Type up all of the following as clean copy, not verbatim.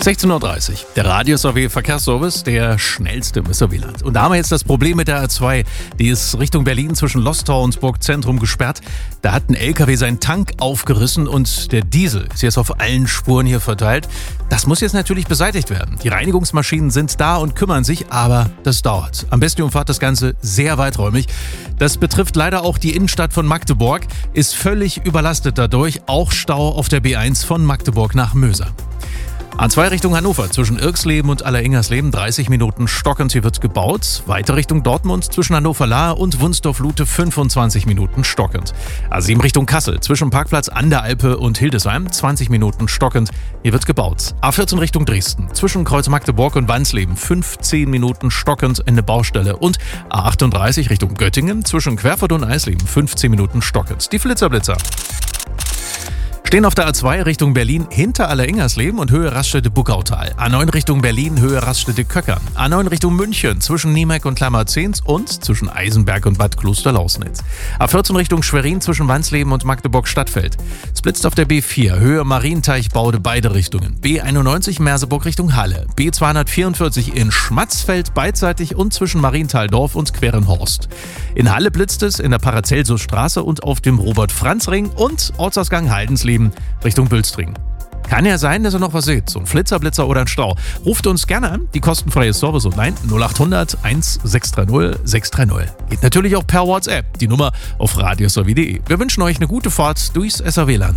16.30 Uhr, der Radio-SAW Verkehrsservice, der schnellste im SAW-Land. Und da haben wir jetzt das Problem mit der A2. Die ist Richtung Berlin zwischen Lostorf und Burgzentrum gesperrt. Da hat ein LKW seinen Tank aufgerissen und der Diesel ist jetzt auf allen Spuren hier verteilt. Das muss jetzt natürlich beseitigt werden. Die Reinigungsmaschinen sind da und kümmern sich, aber das dauert. Am besten umfahrt das Ganze sehr weiträumig. Das betrifft leider auch die Innenstadt von Magdeburg, ist völlig überlastet dadurch. Auch Stau auf der B1 von Magdeburg nach Möser. A2 Richtung Hannover, zwischen Irxleben und Alleringhersleben, 30 Minuten stockend, hier wird gebaut. Weiter Richtung Dortmund, zwischen Hannover-Lahr und Wunsdorf-Lute, 25 Minuten stockend. A7 Richtung Kassel, zwischen Parkplatz an der Alpe und Hildesheim, 20 Minuten stockend, hier wird gebaut. A14 Richtung Dresden, zwischen Kreuz Magdeburg und Wansleben, 15 Minuten stockend, eine Baustelle. Und A38 Richtung Göttingen, zwischen Querfurt und Eisleben, 15 Minuten stockend. Die Flitzer. Stehen auf der A2 Richtung Berlin hinter Alleringhersleben und Höhe Raststätte Buckautal. A9 Richtung Berlin, Höhe Raststätte Köckern. A9 Richtung München, zwischen Niemek und Klammerzehns und zwischen Eisenberg und Bad Klosterlausnitz. A14 Richtung Schwerin, zwischen Wansleben und Magdeburg-Stadtfeld. Es blitzt auf der B4, Höhe Marienteich-Baude, beide Richtungen. B91 Merseburg Richtung Halle. B244 in Schmatzfeld beidseitig und zwischen Marienthal-Dorf und Querenhorst. In Halle blitzt es in der Paracelsusstraße und auf dem Robert-Franz-Ring und Ortsausgang Haldensleben Richtung Bülstring. Kann ja sein, dass ihr noch was seht, so ein Flitzer oder ein Stau. Ruft uns gerne an, die kostenfreie Service und 0800 1630 630. Geht natürlich auch per WhatsApp, die Nummer auf radiosaw.de. Wir wünschen euch eine gute Fahrt durchs SAW-Land.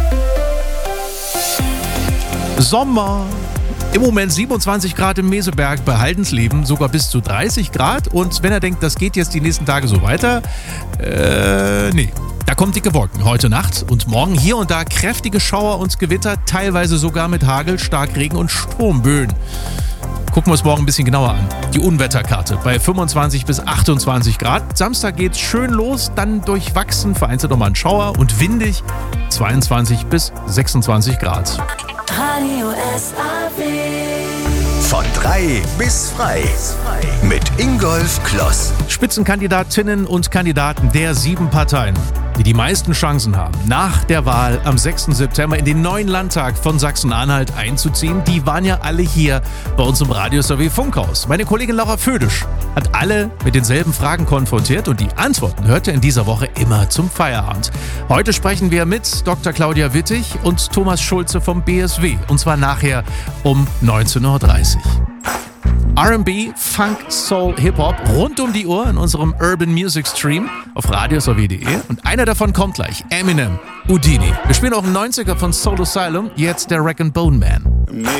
Sommer. Im Moment 27 Grad im Meseberg, bei Haldensleben sogar bis zu 30 Grad. Und wenn er denkt, das geht jetzt die nächsten Tage so weiter, nee. Da kommen dicke Wolken heute Nacht und morgen hier und da kräftige Schauer und Gewitter, teilweise sogar mit Hagel, Starkregen und Sturmböen. Gucken wir uns morgen ein bisschen genauer an. Die Unwetterkarte bei 25 bis 28 Grad. Samstag geht's schön los, dann durchwachsen, vereinzelt nochmal ein Schauer und windig 22 bis 26 Grad. Radio SAW. Von 3 bis frei. Mit Ingolf Kloss. Spitzenkandidatinnen und Kandidaten der 7 Parteien, die die meisten Chancen haben, nach der Wahl am 6. September in den neuen Landtag von Sachsen-Anhalt einzuziehen, die waren ja alle hier bei uns im Radio-SAW Funkhaus. Meine Kollegin Laura Födisch hat alle mit denselben Fragen konfrontiert und die Antworten hört ihr in dieser Woche immer zum Feierabend. Heute sprechen wir mit Dr. Claudia Wittig und Thomas Schulze vom BSW und zwar nachher um 19.30 Uhr. R&B, Funk, Soul, Hip-Hop rund um die Uhr in unserem Urban Music Stream auf radiosaw.de und einer davon kommt gleich, Eminem, Houdini. Wir spielen auch einen 90er von Soul Asylum, jetzt der Rag & Bone Man.